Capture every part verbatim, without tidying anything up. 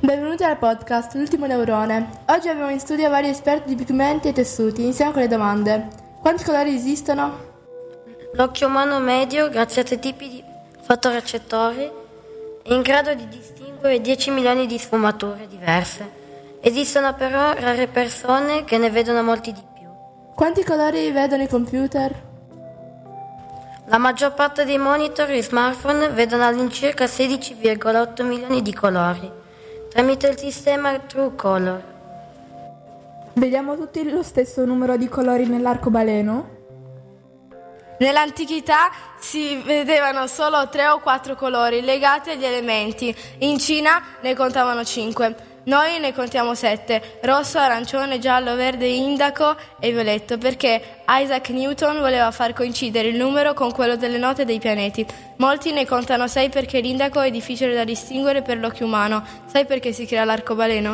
Benvenuti al podcast L'ultimo neurone. Oggi abbiamo in studio vari esperti di pigmenti e tessuti. Iniziamo con le domande. Quanti colori esistono? L'occhio umano medio, grazie a tre tipi di fotorecettori, è in grado di distinguere dieci milioni di sfumature diverse. Esistono però rare persone che ne vedono molti di più. Quanti colori vedono i computer? La maggior parte dei monitor e smartphone vedono all'incirca sedici virgola otto milioni di colori, tramite il sistema TrueColor. Vediamo tutti lo stesso numero di colori nell'arcobaleno? Nell'antichità si vedevano solo tre o quattro colori legati agli elementi. In Cina ne contavano cinque. Noi ne contiamo sette: rosso, arancione, giallo, verde, indaco e violetto, perché Isaac Newton voleva far coincidere il numero con quello delle note dei pianeti. Molti ne contano sei perché l'indaco è difficile da distinguere per l'occhio umano. Sai perché si crea l'arcobaleno?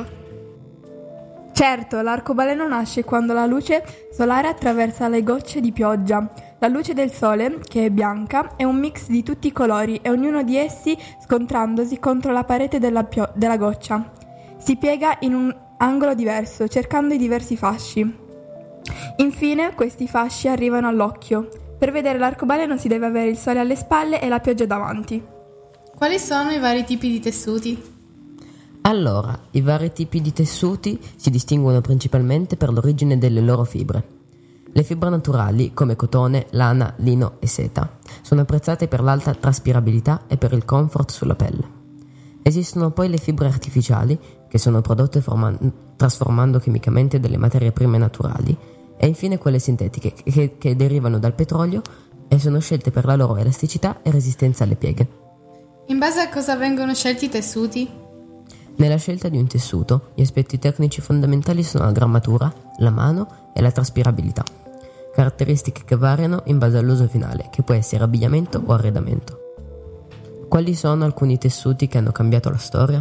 Certo, l'arcobaleno nasce quando la luce solare attraversa le gocce di pioggia. La luce del sole, che è bianca, è un mix di tutti i colori e ognuno di essi scontrandosi contro la parete della, pio- della goccia. Si piega in un angolo diverso, cercando i diversi fasci. Infine, questi fasci arrivano all'occhio. Per vedere l'arcobaleno si deve avere il sole alle spalle e la pioggia davanti. Quali sono i vari tipi di tessuti? Allora, i vari tipi di tessuti si distinguono principalmente per l'origine delle loro fibre. Le fibre naturali, come cotone, lana, lino e seta, sono apprezzate per l'alta traspirabilità e per il comfort sulla pelle. Esistono poi le fibre artificiali, che sono prodotte forman- trasformando chimicamente delle materie prime naturali, e infine quelle sintetiche, che, che derivano dal petrolio e sono scelte per la loro elasticità e resistenza alle pieghe. In base a cosa vengono scelti i tessuti? Nella scelta di un tessuto, gli aspetti tecnici fondamentali sono la grammatura, la mano e la traspirabilità, caratteristiche che variano in base all'uso finale, che può essere abbigliamento o arredamento. Quali sono alcuni tessuti che hanno cambiato la storia?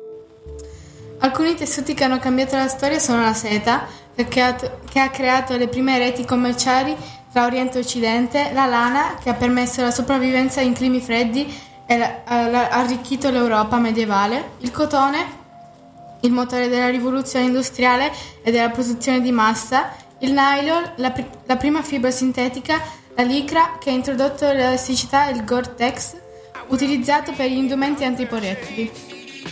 Alcuni tessuti che hanno cambiato la storia sono la seta, che ha, che ha creato le prime reti commerciali tra Oriente e Occidente, la lana, che ha permesso la sopravvivenza in climi freddi e ha arricchito l'Europa medievale, il cotone, il motore della rivoluzione industriale e della produzione di massa, il nylon, la, pr- la prima fibra sintetica, la licra, che ha introdotto l'elasticità e il Gore-Tex, utilizzato per gli indumenti antiproiettili.